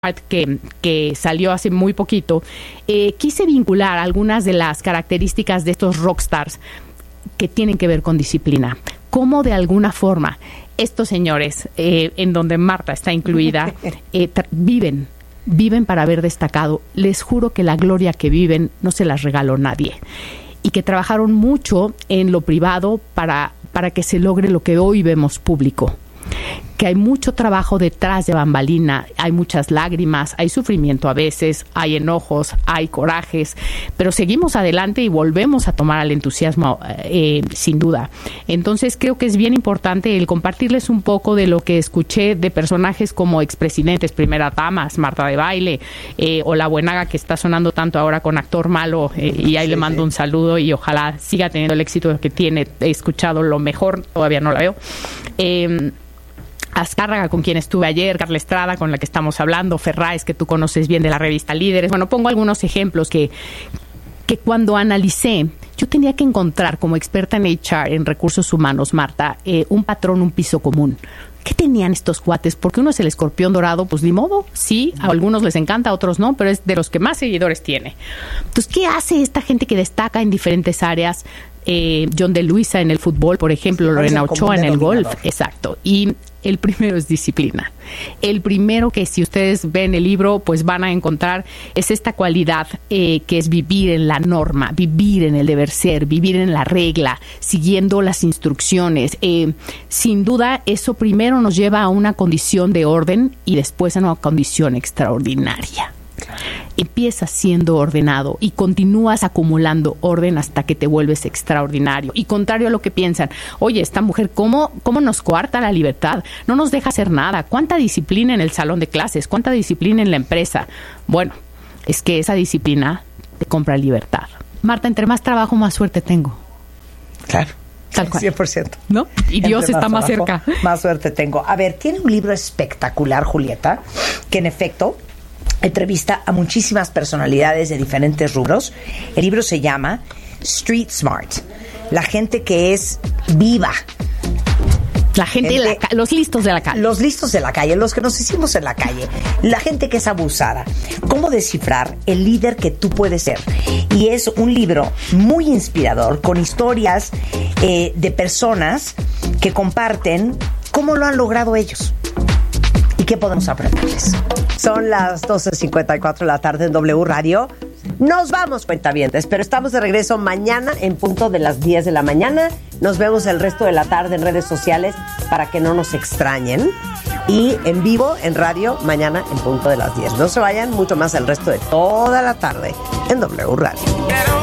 que salió hace muy poquito, quise vincular algunas de las características de estos rockstars que tienen que ver con disciplina. Cómo de alguna forma estos señores, en donde Marta está incluida, viven para haber destacado. Les juro que la gloria que viven no se las regaló nadie. Y que trabajaron mucho en lo privado para que se logre lo que hoy vemos público. Que hay mucho trabajo detrás de bambalina, hay muchas lágrimas, hay sufrimiento a veces, hay enojos, hay corajes, pero seguimos adelante y volvemos a tomar el entusiasmo, sin duda. Entonces creo que es bien importante el compartirles un poco de lo que escuché de personajes como expresidentes, primeras damas, Marta de Baile, o la Buenaga, que está sonando tanto ahora con Actor Malo, y ahí le mando un saludo y ojalá siga teniendo el éxito que tiene. He escuchado lo mejor, todavía no la veo. Azcárraga, con quien estuve ayer, Carla Estrada, con la que estamos hablando, Ferráez, que tú conoces bien de la revista Líderes. Bueno, pongo algunos ejemplos que cuando analicé, yo tenía que encontrar, como experta en HR, en recursos humanos, Marta, un patrón, un piso común. ¿Qué tenían estos cuates? Porque uno es el escorpión dorado, pues ni modo, sí, a algunos les encanta, a otros no, pero es de los que más seguidores tiene. Entonces, ¿qué hace esta gente que destaca en diferentes áreas? John de Luisa en el fútbol, por ejemplo, sí, Lorena Ochoa en el golf, exacto. Y el primero es disciplina. El primero que, si ustedes ven el libro, pues van a encontrar es esta cualidad que es vivir en la norma, vivir en el deber ser, vivir en la regla, siguiendo las instrucciones. Sin duda, eso primero nos lleva a una condición de orden y después a una condición extraordinaria. Empiezas siendo ordenado y continúas acumulando orden hasta que te vuelves extraordinario. Y contrario a lo que piensan, oye, esta mujer, ¿cómo nos coarta la libertad? No nos deja hacer nada. ¿Cuánta disciplina en el salón de clases? ¿Cuánta disciplina en la empresa? Bueno, es que esa disciplina te compra libertad. Marta, entre más trabajo, más suerte tengo. Claro. Tal cual. 100%. ¿No? Y Dios está más cerca. Más suerte tengo. A ver, tiene un libro espectacular, Julieta, que en efecto entrevista a muchísimas personalidades de diferentes rubros. El libro se llama Street Smart. La gente que es viva. La gente los listos de la calle. Los listos de la calle, los que nos hicimos en la calle. La gente que es abusada. ¿Cómo descifrar el líder que tú puedes ser? Y es un libro muy inspirador, con historias de personas que comparten cómo lo han logrado ellos. ¿Y qué podemos aprenderles? Son las 12:54 de la tarde en W Radio. Nos vamos, cuentavientes, pero estamos de regreso mañana en punto de las 10 de la mañana. Nos vemos el resto de la tarde en redes sociales para que no nos extrañen. Y en vivo, en radio, mañana en punto de las 10. No se vayan, mucho más el resto de toda la tarde en W Radio.